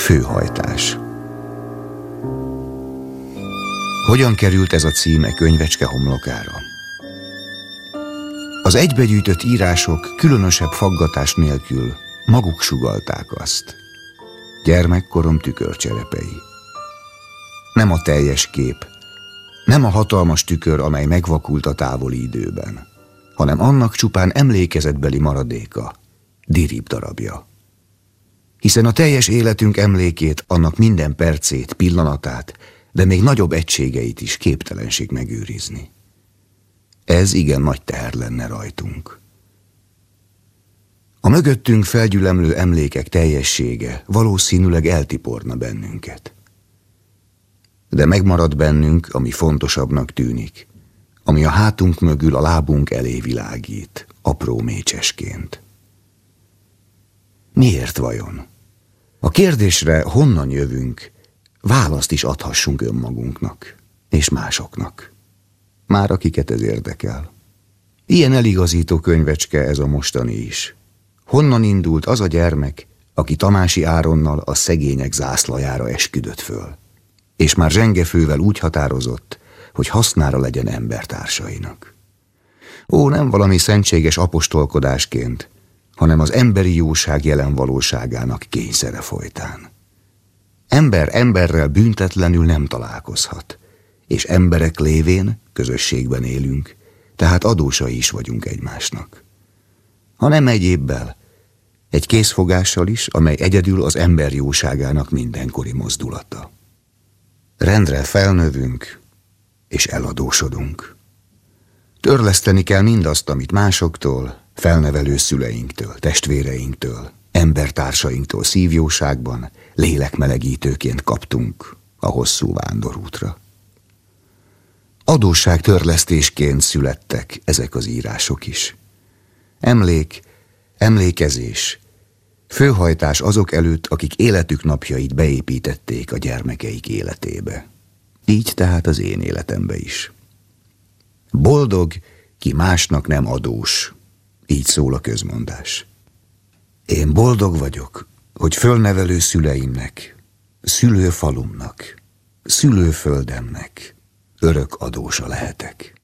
Főhajtás. Hogyan került ez a címe könyvecske homlokára? Az egybegyűjtött írások különösebb faggatás nélkül maguk sugallták azt. Gyermekkorom tükörcserepei. Nem a teljes kép, nem a hatalmas tükör, amely megvakult a távoli időben, hanem annak csupán emlékezetbeli maradéka, diribb darabja. Hiszen a teljes életünk emlékét, annak minden percét, pillanatát, de még nagyobb egységeit is képtelenség megőrizni. Ez igen nagy teher lenne rajtunk. A mögöttünk felgyülemlő emlékek teljessége valószínűleg eltiporna bennünket. De megmarad bennünk, ami fontosabbnak tűnik, ami a hátunk mögül a lábunk elé világít, apró mécsesként. Miért vajon? A kérdésre, honnan jövünk, választ is adhassunk önmagunknak és másoknak, már akiket ez érdekel. Ilyen eligazító könyvecske ez a mostani is. Honnan indult az a gyermek, aki Tamási Áronnal a szegények zászlajára esküdött föl, és már zsengefővel úgy határozott, hogy hasznára legyen embertársainak. Ó, nem valami szentséges apostolkodásként, hanem az emberi jóság jelen valóságának kényszere folytán. Ember emberrel büntetlenül nem találkozhat, és emberek lévén közösségben élünk, tehát adósai is vagyunk egymásnak. Ha nem egyébbel, egy készfogással is, amely egyedül az ember jóságának mindenkori mozdulata. Rendre felnövünk, és eladósodunk. Törleszteni kell mindazt, amit másoktól, felnevelő szüleinktől, testvéreinktől, embertársainktól szívjóságban, lélekmelegítőként kaptunk a hosszú vándorútra. Adósságtörlesztésként születtek ezek az írások is. Emlék, emlékezés, főhajtás azok előtt, akik életük napjait beépítették a gyermekeik életébe. Így tehát az én életembe is. Boldog, ki másnak nem adós, így szól a közmondás. Én boldog vagyok, hogy fölnevelő szüleimnek, szülőfalumnak, szülőföldemnek örök adósa lehetek.